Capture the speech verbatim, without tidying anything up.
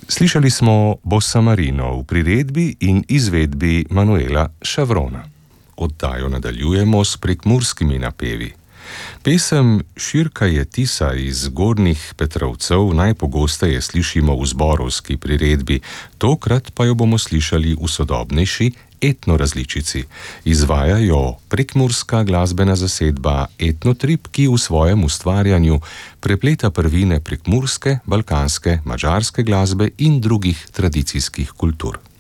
Slišali smo Bossa Marino v priredbi in izvedbi Manuela Šavrona. Oddajo nadaljujemo s prekmurskimi napevi. Pesem Širka je tisa iz Gornjih Petrovcev najpogosteje slišimo v zborovski priredbi, tokrat pa jo bomo slišali v sodobnejši etno različici. Izvaja jo prekmurska glasbena zasedba Etnotrip, ki v svojem ustvarjanju prepleta prvine prekmurske, balkanske, madžarske glasbe in drugih tradicijskih kultur.